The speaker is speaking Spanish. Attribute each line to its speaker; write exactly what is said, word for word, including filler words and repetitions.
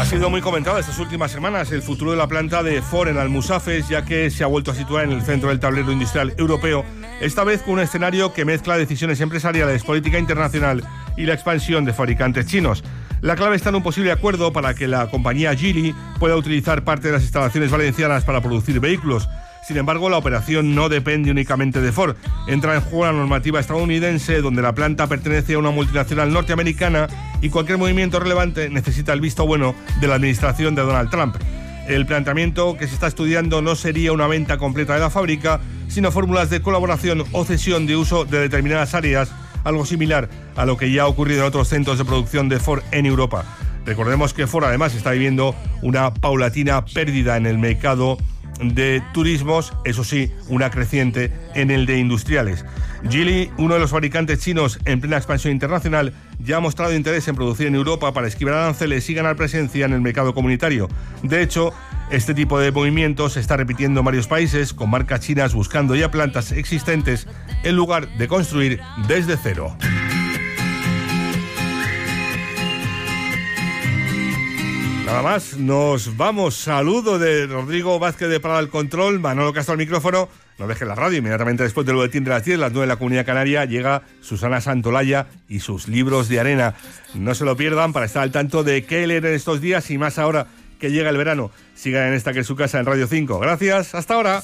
Speaker 1: Ha sido muy comentado estas últimas semanas el futuro de la planta de Ford en Almusafes, ya que se ha vuelto a situar en el centro del tablero industrial europeo, esta vez con un escenario que mezcla decisiones empresariales, política internacional y la expansión de fabricantes chinos. La clave está en un posible acuerdo para que la compañía Geely pueda utilizar parte de las instalaciones valencianas para producir vehículos. Sin embargo, la operación no depende únicamente de Ford. Entra en juego la normativa estadounidense, donde la planta pertenece a una multinacional norteamericana y cualquier movimiento relevante necesita el visto bueno de la administración de Donald Trump. El planteamiento que se está estudiando no sería una venta completa de la fábrica, sino fórmulas de colaboración o cesión de uso de determinadas áreas, algo similar a lo que ya ha ocurrido en otros centros de producción de Ford en Europa. Recordemos que Ford además está viviendo una paulatina pérdida en el mercado de turismos, eso sí, una creciente en el de industriales. Geely, uno de los fabricantes chinos en plena expansión internacional, ya ha mostrado interés en producir en Europa para esquivar aranceles y ganar presencia en el mercado comunitario. De hecho, este tipo de movimientos se está repitiendo en varios países, con marcas chinas buscando ya plantas existentes en lugar de construir desde cero. Nada más, nos vamos. Saludo de Rodrigo Vázquez de Prada al control, Manolo Castro al micrófono. No dejen la radio, inmediatamente después del boletín de las diez, las nueve de la Comunidad Canaria, llega Susana Santolaya y sus libros de arena. No se lo pierdan para estar al tanto de qué leer en estos días y más ahora que llega el verano. Sigan en esta que es su casa en Radio cinco. Gracias, hasta ahora.